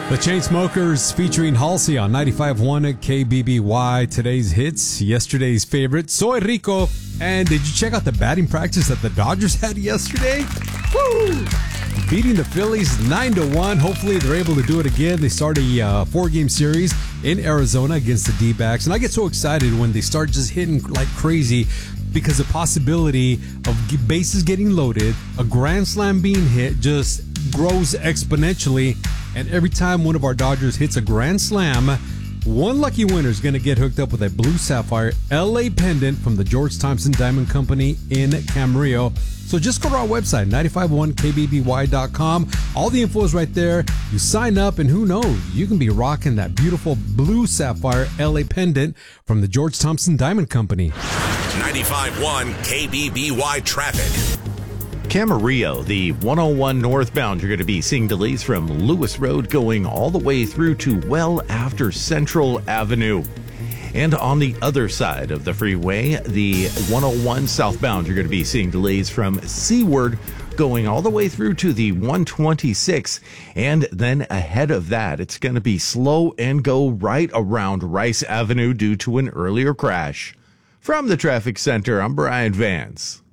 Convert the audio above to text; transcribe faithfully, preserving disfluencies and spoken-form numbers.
The Chainsmokers featuring Halsey on ninety-five point one K B B Y. Today's hits, yesterday's favorite, Soy Rico. And did you check out the batting practice that the Dodgers had yesterday? Woo! Beating the Phillies nine to one. Hopefully they're able to do it again. They start a uh, four-game series in Arizona against the D-backs. And I get so excited when they start just hitting like crazy because the possibility of bases getting loaded, a grand slam being hit just grows exponentially. And every time one of our Dodgers hits a grand slam, one lucky winner is going to get hooked up with a blue sapphire L A pendant from the George Thompson Diamond Company in Camarillo. So just go to our website, ninety-five point one K B B Y dot com. All the info is right there. You sign up, and who knows, you can be rocking that beautiful blue sapphire L A pendant from the George Thompson Diamond Company. ninety-five point one K B B Y traffic. Camarillo, the one oh one northbound, you're going to be seeing delays from Lewis Road going all the way through to well after Central Avenue. And on the other side of the freeway, the one oh one southbound, you're going to be seeing delays from Seaward going all the way through to the one twenty-six. And then ahead of that, it's going to be slow and go right around Rice Avenue due to an earlier crash. From the traffic center, I'm Brian Vance.